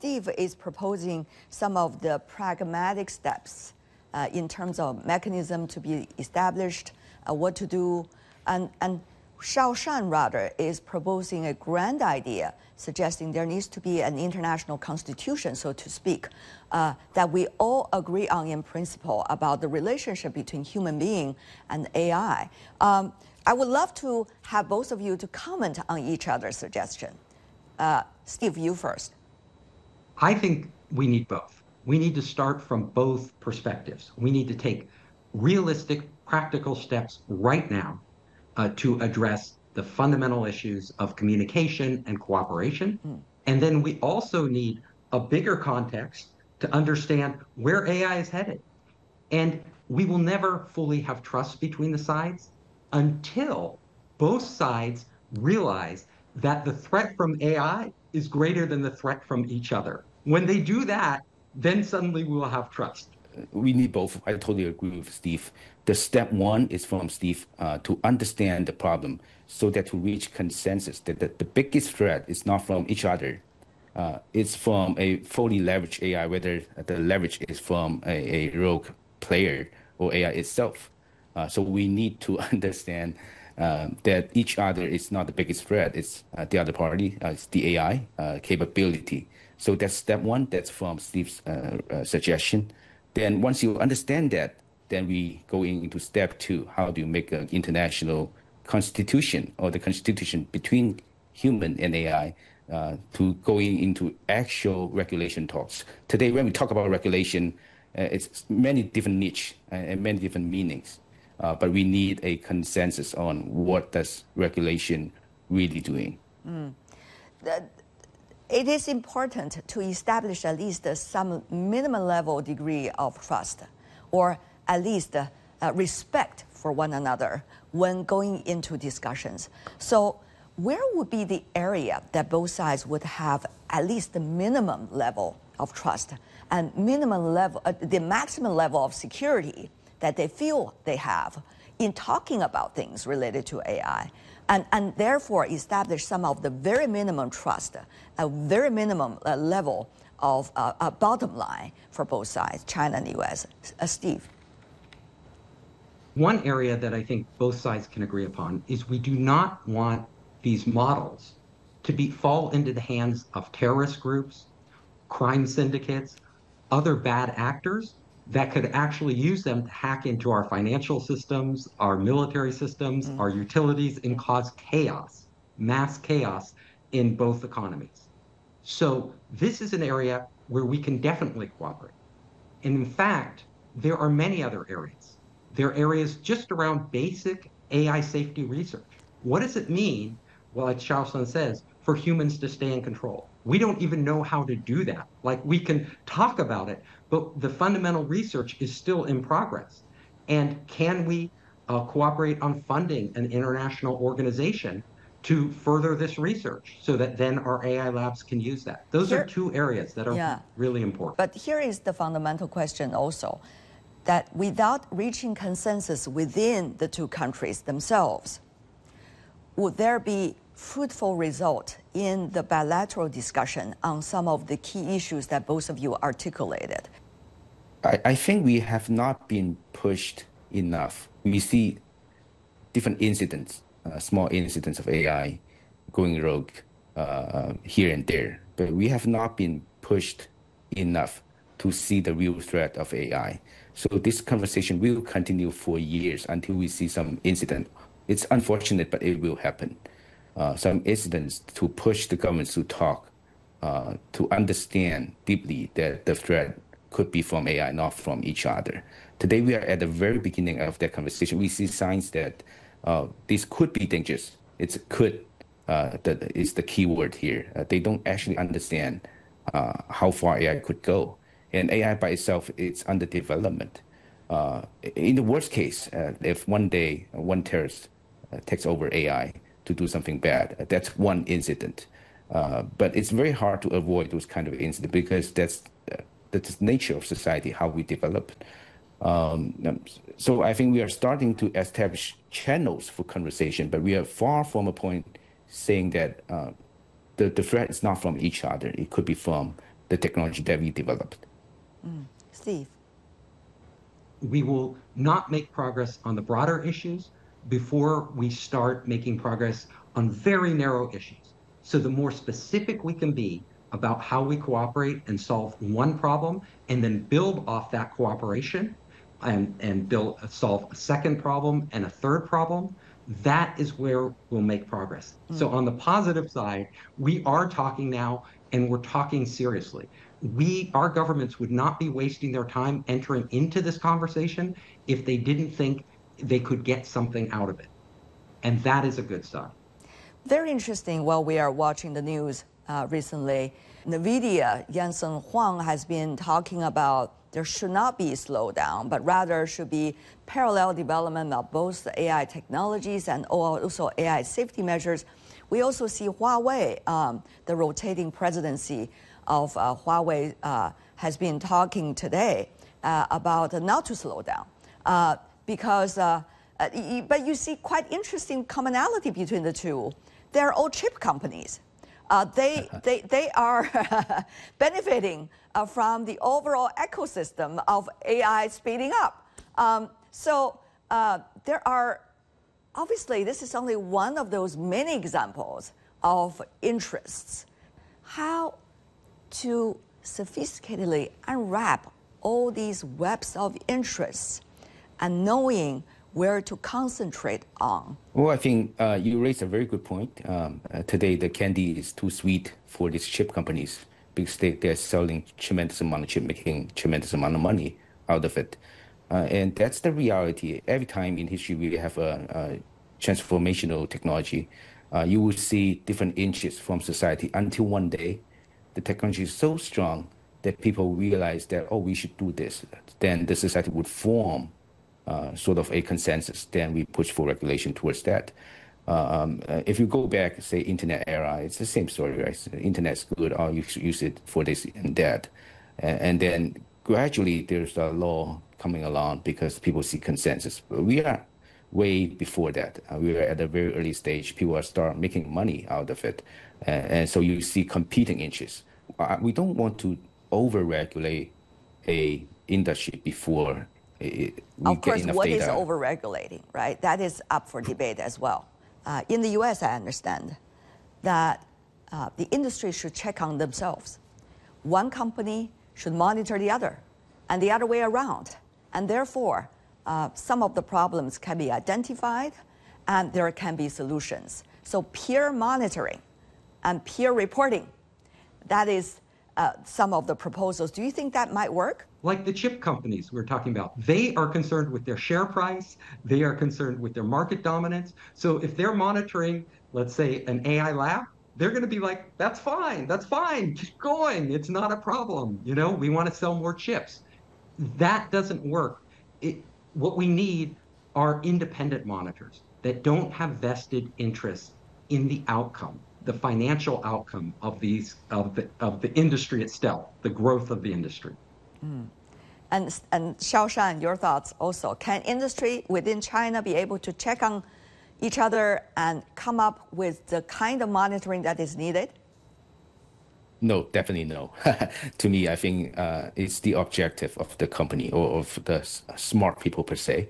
Steve is proposing some of the pragmatic steps in terms of mechanism to be established, what to do, and Shaoshan rather is proposing a grand idea, suggesting there needs to be an international constitution, so to speak, that we all agree on in principle about the relationship between human being and AI. I would love to have both of you to comment on each other's suggestion. Steve, you first. I think we need both. We need to start from both perspectives. We need to take realistic, practical steps right now to address the fundamental issues of communication and cooperation. And then we also need a bigger context to understand where AI is headed. And we will never fully have trust between the sides until both sides realize that the threat from AI is greater than the threat from each other. When they do that, then suddenly we will have trust. We need both. I totally agree with Steve. The step one is from Steve to understand the problem so that to reach consensus that the biggest threat is not from each other. It's from a fully leveraged AI, whether the leverage is from a rogue player or AI itself. So we need to understand that each other is not the biggest threat. It's the other party, it's the AI capability. So that's step one. That's from Steve's suggestion. Then once you understand that, then we go into step two. How do you make an international constitution or the constitution between human and AI to going into actual regulation talks? Today, when we talk about regulation, it's many different niche and many different meanings. But we need a consensus on what does regulation really doing. It is important to establish at least some minimum level degree of trust, or at least respect for one another when going into discussions. So where would be the area that both sides would have at least the minimum level of trust and minimum level, the maximum level of security that they feel they have in talking about things related to AI, and therefore establish some of the very minimum trust, a very minimum level of a bottom line for both sides, China and the US. Steve. One area that I think both sides can agree upon is we do not want these models to fall into the hands of terrorist groups, crime syndicates, other bad actors that could actually use them to hack into our financial systems, our military systems, our utilities, and cause chaos, mass chaos in both economies. So this is an area where we can definitely cooperate. And in fact, there are many other areas. There are areas just around basic AI safety research. What does it mean, well, like Shaoshan says, for humans to stay in control? We don't even know how to do that. Like, we can talk about it, but the fundamental research is still in progress. And can we cooperate on funding an international organization to further this research so that then our AI labs can use that? Those are two areas that are really important. But here is the fundamental question also, that without reaching consensus within the two countries themselves, would there be fruitful result in the bilateral discussion on some of the key issues that both of you articulated? I think we have not been pushed enough. We see different incidents, small incidents of AI going rogue here and there, but we have not been pushed enough to see the real threat of AI. So this conversation will continue for years until we see some incident. It's unfortunate, but it will happen. Some incidents to push the governments to talk, to understand deeply that the threat could be from AI, not from each other. Today, we are at the very beginning of that conversation. We see signs that this could be dangerous. It's could, that is the key word here. They don't actually understand how far AI could go. And AI by itself, it's under development. In the worst case, if one day one terrorist takes over AI to do something bad, that's one incident. But it's very hard to avoid those kind of incidents because that's the nature of society, how we develop. So I think we are starting to establish channels for conversation, but we are far from a point saying that the threat is not from each other. It could be from the technology that we developed. Steve. We will not make progress on the broader issues before we start making progress on very narrow issues. So the more specific we can be about how we cooperate and solve one problem, and then build off that cooperation and solve a second problem and a third problem, that is where we'll make progress. So on the positive side, we are talking now, and we're talking seriously. Our governments would not be wasting their time entering into this conversation if they didn't think they could get something out of it. And that is a good sign. Very interesting. While we are watching the news recently, NVIDIA, Jensen Huang, has been talking about there should not be slowdown, but rather should be parallel development of both the AI technologies and also AI safety measures. We also see Huawei, the rotating presidency of Huawei has been talking today about not to slow down because, but you see quite interesting commonality between the two. They're all chip companies. They are benefiting from the overall ecosystem of AI speeding up. So there are, obviously, this is only one of those many examples of interests. How to sophisticatedly unwrap all these webs of interests and knowing where to concentrate on? Well, I think you raised a very good point. Today, the candy is too sweet for these chip companies because they're selling tremendous amount of chip, making tremendous amount of money out of it. And that's the reality. Every time in history we have a transformational technology, you will see different inches from society until one day the technology is so strong that people realize that, oh, we should do this. Then the society would form sort of a consensus. Then we push for regulation towards that. If you go back, say, internet era, it's the same story, right? So the internet's good, oh, you should use it for this and that. And then gradually there's a law coming along because people see consensus. But we are way before that. We are at a very early stage. People are start making money out of it. And so you see competing interests. We don't want to over-regulate a industry before of course, what is over-regulating, right? That is up for debate as well. In the US, I understand that the industry should check on themselves. One company should monitor the other, and the other way around. And therefore, some of the problems can be identified, and there can be solutions. So peer monitoring and peer reporting, that is some of the proposals. Do you think that might work? Like the chip companies we're talking about, they are concerned with their share price. They are concerned with their market dominance. So if they're monitoring, let's say, an AI lab, they're going to be like, that's fine, keep going. It's not a problem. You know, we want to sell more chips. That doesn't work. What we need are independent monitors that don't have vested interest in the outcome, the financial outcome of the industry itself, the growth of the industry. And Xiaoshan, your thoughts also. Can industry within China be able to check on each other and come up with the kind of monitoring that is needed? No, definitely no. To me, I think it's the objective of the company or of the smart people per se.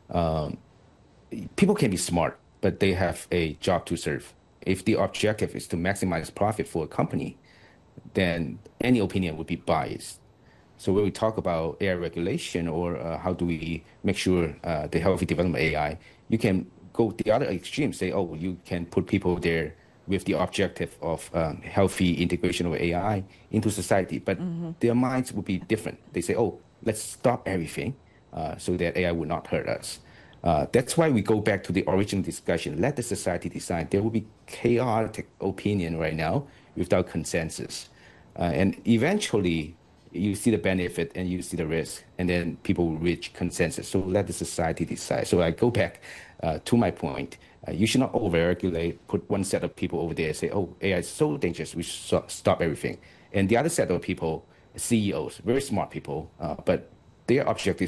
People can be smart, but they have a job to serve. If the objective is to maximize profit for a company, then any opinion would be biased. So when we talk about AI regulation or how do we make sure the healthy development of AI, you can go the other extreme, say, oh, you can put people there with the objective of healthy integration of AI into society. But their minds would be different. They say, oh, let's stop everything so that AI would not hurt us. That's why we go back to the original discussion. Let the society decide. There will be chaotic opinion right now without consensus. And eventually, you see the benefit and you see the risk, and then people will reach consensus. So let the society decide. So I go back to my point. You should not over-regulate, put one set of people over there and say, oh, AI is so dangerous, we should stop everything. And the other set of people, CEOs, very smart people, but their objective